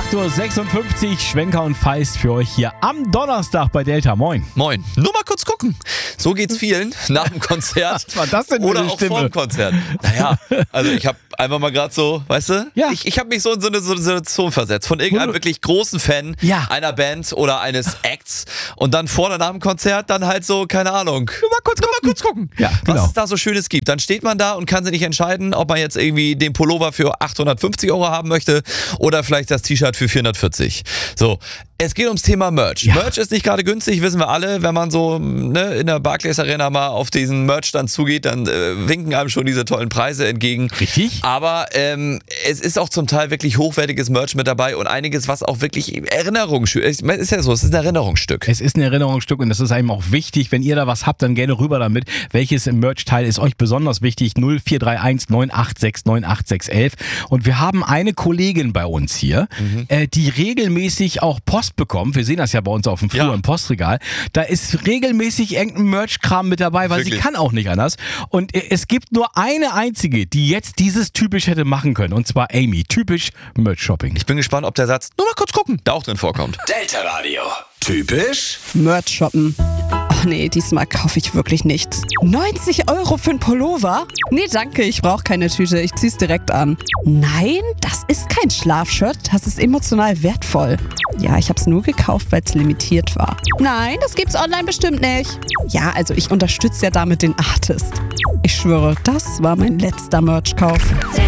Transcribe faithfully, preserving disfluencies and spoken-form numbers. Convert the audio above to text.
acht Uhr sechsundfünfzig, Schwenker und Feist für euch hier am Donnerstag bei Delta. Moin. Moin. Nur mal kurz gucken. So geht's vielen nach dem Konzert. Was war das denn für Oder eine auch Stimme? vor dem Konzert. Naja, also ich habe einfach mal gerade so, weißt du? Ja. Ich, ich habe mich so in so eine, so eine Situation versetzt. Von irgendeinem wirklich großen Fan Ja. einer Band oder eines Acts. Und dann vorne nach dem Konzert dann halt so, keine Ahnung. Nur mal kurz Nur mal kurz gucken. Ja, genau. Was es da so Schönes gibt. Dann steht man da und kann sich nicht entscheiden, ob man jetzt irgendwie den Pullover für achthundertfünfzig Euro haben möchte oder vielleicht das T-Shirt für vierhundertvierzig. So, es geht ums Thema Merch. Ja. Merch ist nicht gerade günstig, wissen wir alle. Wenn man so ne, in der Barclays Arena mal auf diesen Merch-Stand zugeht, dann äh, winken einem schon diese tollen Preise entgegen. Richtig. Aber ähm, es ist auch zum Teil wirklich hochwertiges Merch mit dabei und einiges, was auch wirklich Erinnerungsstück ist. Ist ja so, es ist ein Erinnerungsstück. Es ist ein Erinnerungsstück und das ist einem auch wichtig. Wenn ihr da was habt, dann gerne rüber damit. Welches Merch-Teil ist euch besonders wichtig? null vier drei eins neun acht sechs neun acht sechs eins eins. Und wir haben eine Kollegin bei uns hier, Mhm. äh, die regelmäßig auch Post bekommt. Wir sehen das ja bei uns auf dem Flur Ja. im Postregal. Da ist regelmäßig irgendein Merch-Kram mit dabei, weil Wirklich? sie kann auch nicht anders. Und äh, es gibt nur eine einzige, die jetzt dieses typisch hätte machen können. Und zwar Amy. Typisch Merch-Shopping. Ich bin gespannt, ob der Satz nur mal kurz gucken da auch drin vorkommt. Delta Radio. Typisch Merch shoppen. Ach nee, diesmal kaufe ich wirklich nichts. neunzig Euro für ein Pullover? Nee, danke, ich brauche keine Tüte. Ich zieh's direkt an. Nein, das ist kein Schlafshirt. Das ist emotional wertvoll. Ja, ich hab's nur gekauft, weil es limitiert war. Nein, das gibt's online bestimmt nicht. Ja, also ich unterstütze ja damit den Artist. Ich schwöre, das war mein letzter Merch-Kauf.